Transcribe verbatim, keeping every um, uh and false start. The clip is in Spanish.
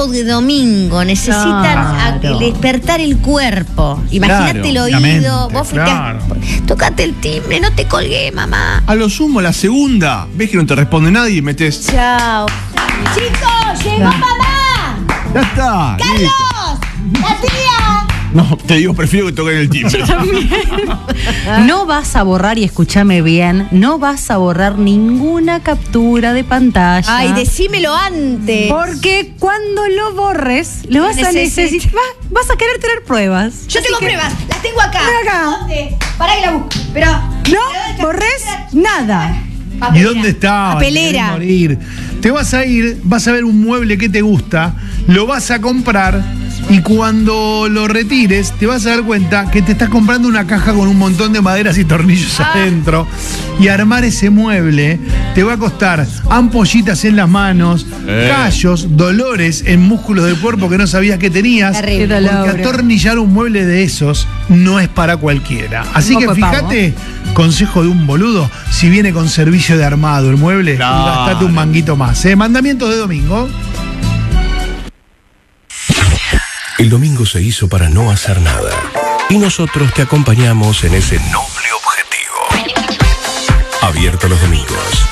cuerpo de domingo, necesitan Claro. a- despertar el cuerpo. Imagínate Claro, el la oído, mente, vos fuiste a- claro. tocate el timbre, no te colgué, mamá. A lo sumo, la segunda, ves que no te responde nadie y metes. Chao. Chicos, llegó mamá. Ya está. listo. Carlos, la tía. No, te digo, prefiero que toquen el timbre. No vas a borrar, y escúchame bien, no vas a borrar ninguna captura de pantalla. Ay, decímelo antes. Porque cuando lo borres, lo vas a Necesito. necesitar. va- Vas a querer tener pruebas. Yo Así tengo que pruebas, las tengo acá. Ven acá. ¿Dónde? Pará que la busco. Pero. No borres nada. ¿Y dónde estaba? Papelera. Te querés morir. Te vas a ir, vas a ver un mueble que te gusta, lo vas a comprar y cuando lo retires te vas a dar cuenta que te estás comprando una caja con un montón de maderas y tornillos Ah. adentro y armar ese mueble te va a costar ampollitas en las manos, Eh. callos, dolores en músculos del cuerpo que no sabías que tenías. Terrible. Qué dolor. Porque atornillar un mueble de esos no es para cualquiera. Así Un que poco de pavo. fíjate, consejo de un boludo, si viene con servicio de armado el mueble, Claro. gastate un manguito más. ¿eh? Mandamientos de domingo. El domingo se hizo para no hacer nada. Y nosotros te acompañamos en ese noble objetivo. Abierto los domingos.